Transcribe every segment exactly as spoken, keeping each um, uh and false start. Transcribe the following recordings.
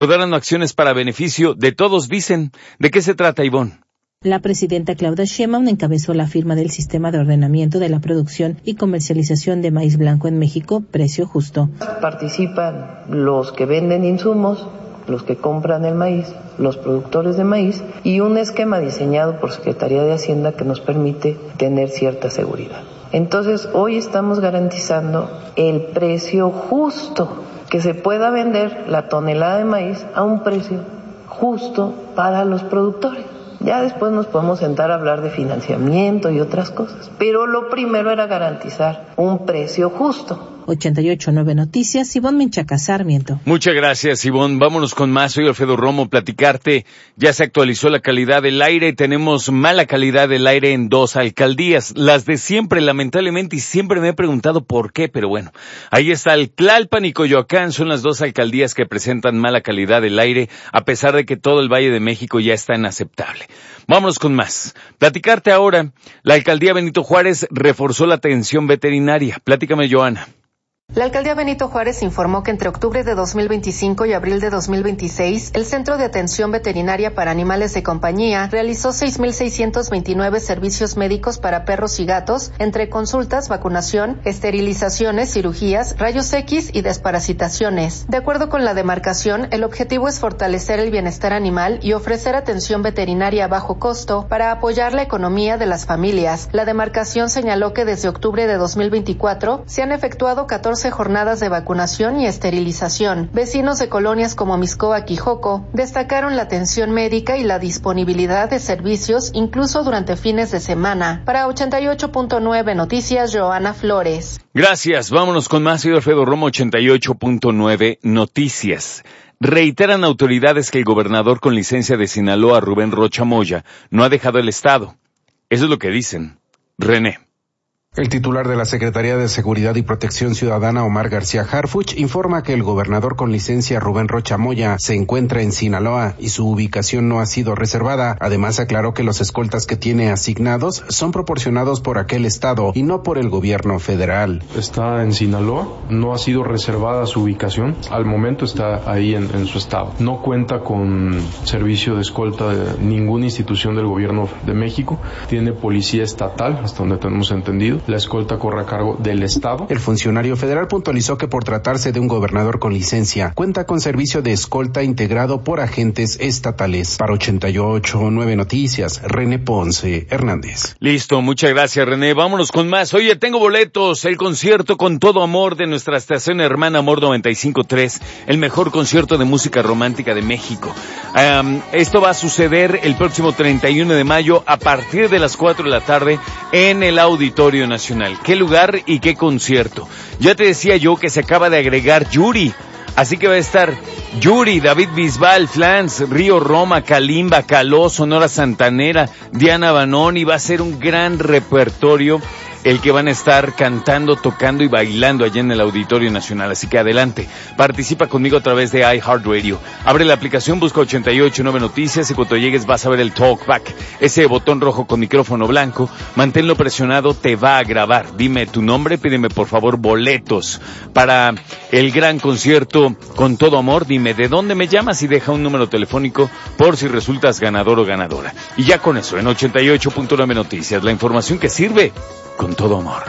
dando acciones para beneficio de todos, dicen. ¿De qué se trata, Ivonne? La presidenta Claudia Sheinbaum encabezó la firma del Sistema de Ordenamiento de la Producción y Comercialización de Maíz Blanco en México, Precio Justo. Participan los que venden insumos, los que compran el maíz, los productores de maíz y un esquema diseñado por Secretaría de Hacienda que nos permite tener cierta seguridad. Entonces, hoy estamos garantizando el precio justo, que se pueda vender la tonelada de maíz a un precio justo para los productores. Ya después nos podemos sentar a hablar de financiamiento y otras cosas, pero lo primero era garantizar un precio justo. ochenta y ocho punto nueve Noticias, Ivonne Menchaca Sarmiento. Muchas gracias, Ivonne. Vámonos con más. Soy Alfredo Romo, platicarte. Ya se actualizó la calidad del aire. Tenemos mala calidad del aire en dos alcaldías. Las de siempre, lamentablemente, y siempre me he preguntado por qué, pero bueno. Ahí está, el Tlalpan y Coyoacán son las dos alcaldías que presentan mala calidad del aire, a pesar de que todo el Valle de México ya está inaceptable. Vámonos con más. Platicarte ahora. La alcaldía Benito Juárez reforzó la atención veterinaria. Platícame, Joana. La alcaldía Benito Juárez informó que entre octubre de dos mil veinticinco y abril de dos mil veintiséis, el Centro de Atención Veterinaria para Animales de Compañía realizó seis mil seiscientos veintinueve servicios médicos para perros y gatos, entre consultas, vacunación, esterilizaciones, cirugías, rayos X y desparasitaciones. De acuerdo con la demarcación, el objetivo es fortalecer el bienestar animal y ofrecer atención veterinaria a bajo costo para apoyar la economía de las familias. La demarcación señaló que desde octubre de dos mil veinticuatro se han efectuado catorce jornadas de vacunación y esterilización. Vecinos de colonias como Mixcoac y Joco destacaron la atención médica y la disponibilidad de servicios incluso durante fines de semana. Para ochenta y ocho punto nueve Noticias, Joana Flores. Gracias. Vámonos con más. Soy Alfredo Romo, ochenta y ocho punto nueve Noticias. Reiteran autoridades que el gobernador con licencia de Sinaloa, Rubén Rocha Moya, no ha dejado el estado. Eso es lo que dicen. René. El titular de la Secretaría de Seguridad y Protección Ciudadana, Omar García Harfuch, informa que el gobernador con licencia, Rubén Rocha Moya, se encuentra en Sinaloa y su ubicación no ha sido reservada. Además, aclaró que los escoltas que tiene asignados son proporcionados por aquel estado y no por el gobierno federal. Está en Sinaloa, no ha sido reservada su ubicación. Al momento está ahí en, en su estado. No cuenta con servicio de escolta de ninguna institución del gobierno de México. Tiene policía estatal, hasta donde tenemos entendido. La escolta corre a cargo del estado. El funcionario federal puntualizó que por tratarse de un gobernador con licencia, cuenta con servicio de escolta integrado por agentes estatales. Para ochenta y ocho punto nueve Noticias, René Ponce Hernández. Listo, muchas gracias, René. Vámonos con más. Oye, tengo boletos. El concierto Con Todo Amor de nuestra estación hermana Amor noventa y cinco punto tres, el mejor concierto de música romántica de México. Um, esto va a suceder el próximo treinta y uno de mayo a partir de las cuatro de la tarde en el Auditorio Nacional. ¿Qué lugar y qué concierto? Ya te decía yo que se acaba de agregar Yuri, así que va a estar Yuri, David Bisbal, Flans, Río Roma, Kalimba, Caló, Sonora Santanera, Diana Banoni. Va a ser un gran repertorio el que van a estar cantando, tocando y bailando allá en el Auditorio Nacional. Así que adelante, participa conmigo a través de iHeartRadio. Abre la aplicación, busca ochenta y ocho punto nueve Noticias y cuando llegues vas a ver el Talkback, ese botón rojo con micrófono blanco. Manténlo presionado, te va a grabar. Dime tu nombre, pídeme por favor boletos para el gran concierto Con Todo Amor. Dime de dónde me llamas y deja un número telefónico por si resultas ganador o ganadora. Y ya con eso, en ochenta y ocho punto nueve Noticias, la información que sirve con todo amor.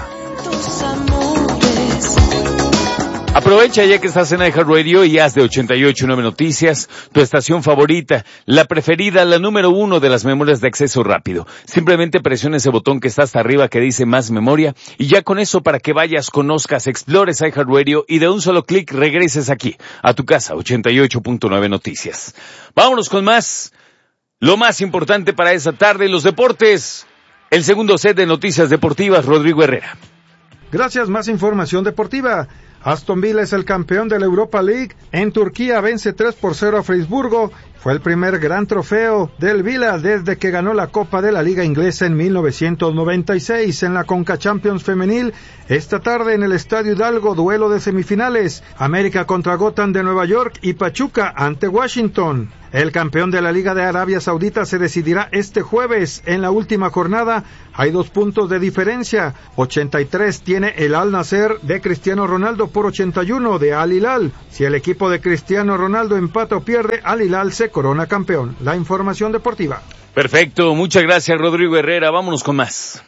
Aprovecha ya que estás en iHeartRadio y haz de ochenta y ocho punto nueve Noticias tu estación favorita, la preferida, la número uno de las memorias de acceso rápido. Simplemente presiona ese botón que está hasta arriba que dice más memoria y ya con eso para que vayas, conozcas, explores iHeartRadio y de un solo clic regreses aquí, a tu casa, ochenta y ocho punto nueve Noticias. Vámonos con más. Lo más importante para esa tarde, los deportes. El segundo set de noticias deportivas, Rodrigo Herrera. Gracias, más información deportiva. Aston Villa es el campeón de la Europa League. En Turquía vence tres por cero a Freiburgo Fue el primer gran trofeo del Vila desde que ganó la Copa de la Liga Inglesa en mil novecientos noventa y seis en la Conca Champions Femenil. Esta tarde en el Estadio Hidalgo, duelo de semifinales, América contra Gotham de Nueva York y Pachuca ante Washington. El campeón de la Liga de Arabia Saudita se decidirá este jueves. En la última jornada hay dos puntos de diferencia. ochenta y tres tiene el Al Nassr de Cristiano Ronaldo por ochenta y uno de Al Hilal. Si el equipo de Cristiano Ronaldo empata o pierde, Al Hilal se corona campeón. La información deportiva. Perfecto, muchas gracias Rodrigo Herrera. Vámonos con más.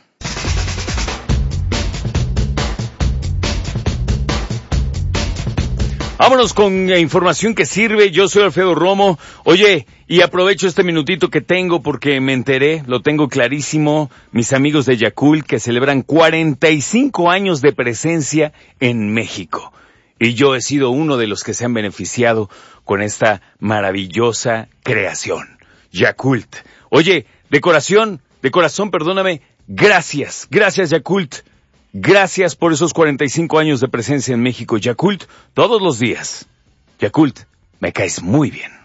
Vámonos con información que sirve. Yo soy Alfredo Romo. Oye, y aprovecho este minutito que tengo porque me enteré, lo tengo clarísimo, mis amigos de Yakult que celebran cuarenta y cinco años de presencia en México. Y yo he sido uno de los que se han beneficiado con esta maravillosa creación. Yakult. Oye, de corazón, de corazón, perdóname, gracias, gracias Yakult. Gracias por esos cuarenta y cinco años de presencia en México. Yakult, todos los días. Yakult, me caes muy bien.